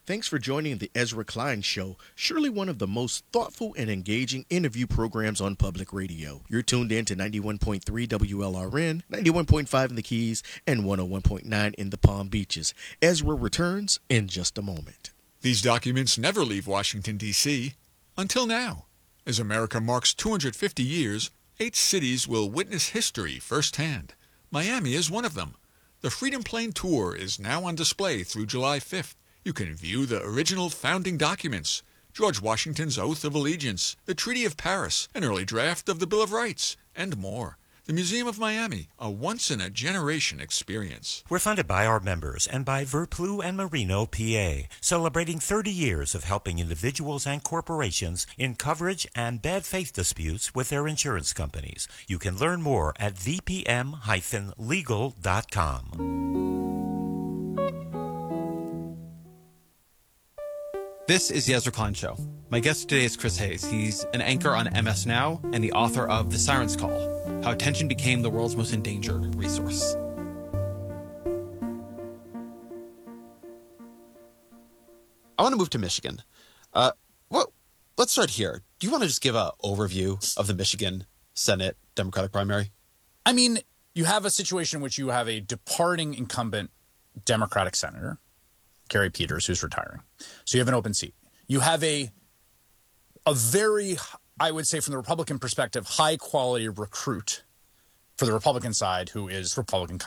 Thanks for joining the Ezra Klein Show, surely one of the most thoughtful and engaging interview programs on public radio. You're tuned in to 91.3 WLRN, 91.5 in the Keys, and 101.9 in the Palm Beaches. Ezra returns in just a moment. These documents never leave Washington, D.C. Until now. As America marks 250 years, 8 cities will witness history firsthand. Miami is one of them. The Freedom Plane Tour is now on display through July 5th. You can view the original founding documents, George Washington's Oath of Allegiance, the Treaty of Paris, an early draft of the Bill of Rights, and more. The Museum of Miami, a once-in-a-generation experience. We're funded by our members and by Verplu and Marino, PA, celebrating 30 years of helping individuals and corporations in coverage and bad faith disputes with their insurance companies. You can learn more at vpm-legal.com. This is the Ezra Klein Show. My guest today is Chris Hayes. He's an anchor on MS Now and the author of The Siren's Call, How Attention Became the World's Most Endangered Resource. I want to move to Michigan. Let's start here. Do you want to just give an overview of the Michigan Senate Democratic primary? I mean, you have a situation in which you have a departing incumbent Democratic senator, Gary Peters, who's retiring. So you have an open seat. You have a very, I would say from the Republican perspective, high-quality recruit for the Republican side who is Republican